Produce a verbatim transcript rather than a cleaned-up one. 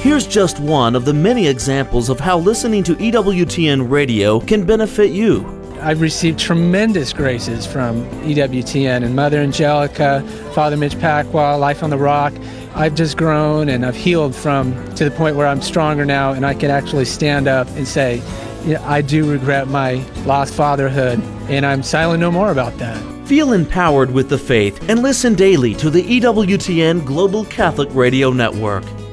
Here's just one of the many examples of how listening to E W T N Radio can benefit you. I've received tremendous graces from E W T N and Mother Angelica, Father Mitch Pacwa, Life on the Rock. I've just grown and I've healed from to the point where I'm stronger now and I can actually stand up and say, yeah, I do regret my lost fatherhood, and I'm silent no more about that. Feel empowered with the faith and listen daily to the E W T N Global Catholic Radio Network.